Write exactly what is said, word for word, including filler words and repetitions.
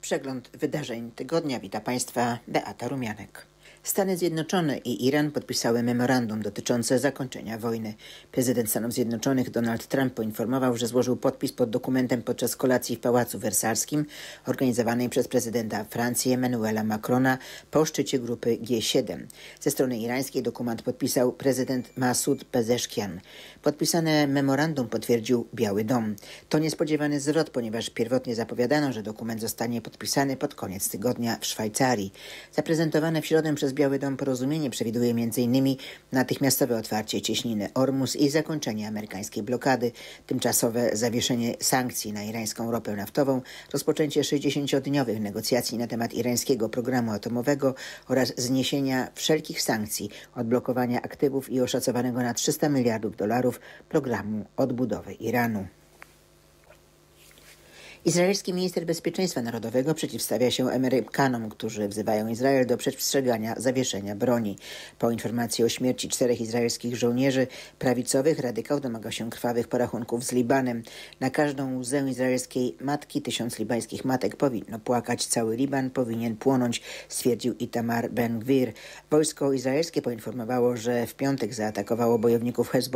Przegląd wydarzeń tygodnia. Witam Państwa, Beata Rumianek. Stany Zjednoczone i Iran podpisały memorandum dotyczące zakończenia wojny. Prezydent Stanów Zjednoczonych Donald Trump poinformował, że złożył podpis pod dokumentem podczas kolacji w Pałacu Wersalskim organizowanej przez prezydenta Francji Emmanuela Macrona po szczycie grupy G siedem. Ze strony irańskiej dokument podpisał prezydent Masud Pezeshkian. Podpisane memorandum potwierdził Biały Dom. To niespodziewany zwrot, ponieważ pierwotnie zapowiadano, że dokument zostanie podpisany pod koniec tygodnia w Szwajcarii. Zaprezentowane w środę przez Biały Dom porozumienie przewiduje między innymi natychmiastowe otwarcie cieśniny Ormus i zakończenie amerykańskiej blokady, tymczasowe zawieszenie sankcji na irańską ropę naftową, rozpoczęcie sześćdziesięciodniowych negocjacji na temat irańskiego programu atomowego oraz zniesienia wszelkich sankcji, odblokowania aktywów i oszacowanego na trzysta miliardów dolarów programu odbudowy Iranu. Izraelski minister bezpieczeństwa narodowego przeciwstawia się Amerykanom, którzy wzywają Izrael do przestrzegania zawieszenia broni. Po informacji o śmierci czterech izraelskich żołnierzy prawicowych, radykał domaga się krwawych porachunków z Libanem. Na każdą łzę izraelskiej matki tysiąc libańskich matek powinno płakać. Cały Liban powinien płonąć, stwierdził Itamar Ben-Gvir. Wojsko izraelskie poinformowało, że w piątek zaatakowało bojowników Hezbollah